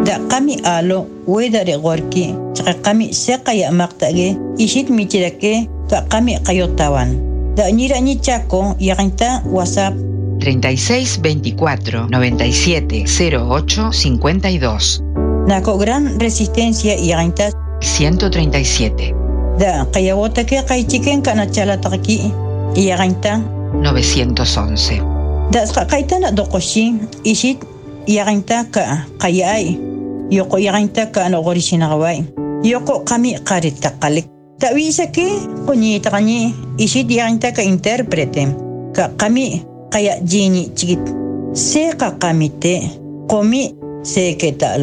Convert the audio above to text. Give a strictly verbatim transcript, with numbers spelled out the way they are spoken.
da qami alo weda re gorki chaqa qami seqa ya maqtage ishit michirake ka qami qayotawan da ñira ñi Chaco yaqinta WhatsApp treinta y seis veinticuatro noventa y siete cero ocho cincuenta y dos. Nako Gran Resistencia yaqinta ciento treinta y siete. Da qayawota ke qaychiken kana chalataqki yaqinta novecientos once. Da qaitana doqoshi ishit yaqinta ka qayay yoko yaqinta ka no gorishinawai yoko qami qarita qalik tawisa ke qoni taqani ishit yaqinta ka interprete ka qami qaya jini chigit se qa qamite qomi se ke ta